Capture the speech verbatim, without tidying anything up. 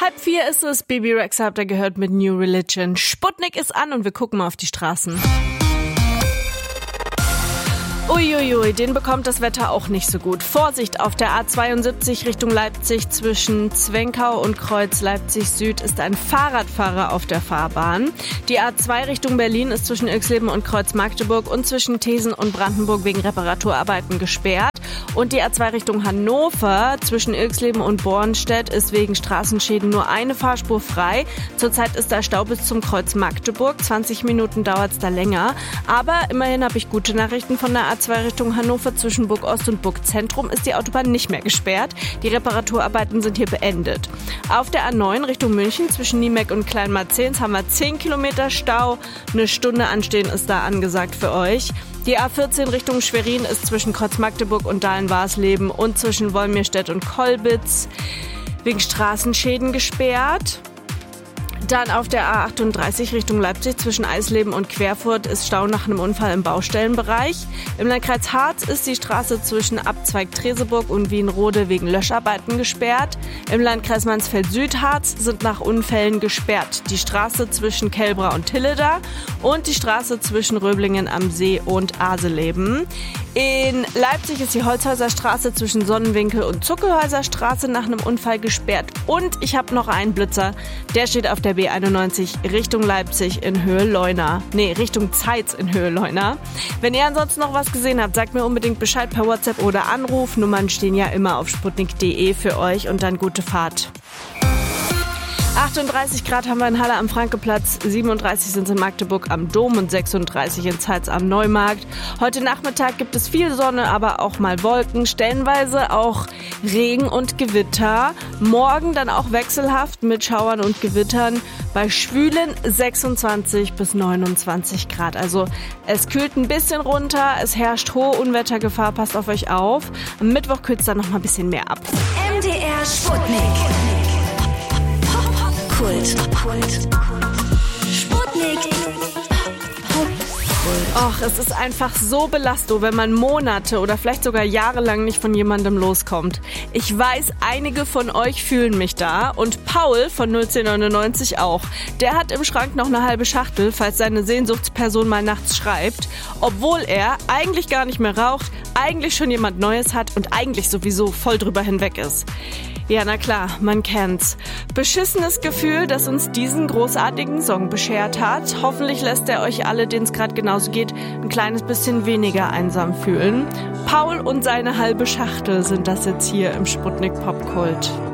Halb vier ist es, Baby Rexha habt ihr gehört mit New Religion. Sputnik ist an und wir gucken mal auf die Straßen. Uiuiui, den bekommt das Wetter auch nicht so gut. Vorsicht, auf der A zweiundsiebzig Richtung Leipzig zwischen Zwenkau und Kreuz Leipzig Süd ist ein Fahrradfahrer auf der Fahrbahn. Die A zwei Richtung Berlin ist zwischen Ilksleben und Kreuz Magdeburg und zwischen Thesen und Brandenburg wegen Reparaturarbeiten gesperrt. Und die A zwei Richtung Hannover zwischen Ilksleben und Bornstedt ist wegen Straßenschäden nur eine Fahrspur frei. Zurzeit ist da Stau bis zum Kreuz Magdeburg. zwanzig Minuten dauert es da länger. Aber immerhin habe ich gute Nachrichten von der A zwei Richtung Hannover zwischen Burg Ost und Burg Zentrum ist die Autobahn nicht mehr gesperrt. Die Reparaturarbeiten sind hier beendet. Auf der A neun Richtung München zwischen Niemeck und Kleinmarzens haben wir zehn Kilometer Stau. Eine Stunde Anstehen ist da angesagt für euch. Die A vierzehn Richtung Schwerin ist zwischen Kreuz Magdeburg und Dahlen-Warsleben und zwischen Wolmirstedt und Kolbitz wegen Straßenschäden gesperrt. Dann auf der A achtunddreißig Richtung Leipzig zwischen Eisleben und Querfurt ist Stau nach einem Unfall im Baustellenbereich. Im Landkreis Harz ist die Straße zwischen Abzweig Treseburg und Wienrode wegen Löscharbeiten gesperrt. Im Landkreis Mansfeld-Südharz sind nach Unfällen gesperrt die Straße zwischen Kelbra und Tilleda und die Straße zwischen Röblingen am See und Aseleben. In Leipzig ist die Holzhäuser Straße zwischen Sonnenwinkel und Zuckelhäuser Straße nach einem Unfall gesperrt. Und ich habe noch einen Blitzer, der steht auf der B einundneunzig Richtung Leipzig in Höhe Leuna. Nee, Richtung Zeitz in Höhe Leuna. Wenn ihr ansonsten noch was gesehen habt, sagt mir unbedingt Bescheid per WhatsApp oder Anruf. Nummern stehen ja immer auf sputnik punkt de für euch und dann gute Fahrt. achtunddreißig Grad haben wir in Halle am Frankeplatz, siebenunddreißig sind es in Magdeburg am Dom und sechsunddreißig in Zeitz am Neumarkt. Heute Nachmittag gibt es viel Sonne, aber auch mal Wolken, stellenweise auch Regen und Gewitter. Morgen dann auch wechselhaft mit Schauern und Gewittern bei schwülen sechsundzwanzig bis neunundzwanzig Grad. Also es kühlt ein bisschen runter, es herrscht hohe Unwettergefahr, passt auf euch auf. Am Mittwoch kühlt es dann noch mal ein bisschen mehr ab. M D R Sputnik. Kult. Sputnik. Och, es ist einfach so belastend, wenn man Monate oder vielleicht sogar jahrelang nicht von jemandem loskommt. Ich weiß, einige von euch fühlen mich da und Paul von null zehn neunundneunzig auch. Der hat im Schrank noch eine halbe Schachtel, falls seine Sehnsuchtsperson mal nachts schreibt, obwohl er eigentlich gar nicht mehr raucht, eigentlich schon jemand Neues hat und eigentlich sowieso voll drüber hinweg ist. Ja, na klar, man kennt's. Beschissenes Gefühl, das uns diesen großartigen Song beschert hat. Hoffentlich lässt er euch alle, denen es gerade genauso geht, ein kleines bisschen weniger einsam fühlen. Paul und seine halbe Schachtel sind das jetzt hier im Sputnik Popkult.